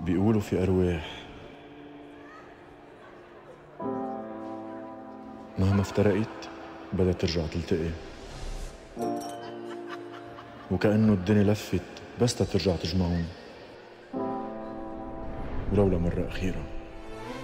بيقولوا في أرواح مهما افترقت بدها ترجع تلتقي، وكأنه الدنيا لفت بس ترجع تجمعهم ولو لمرة أخيرة.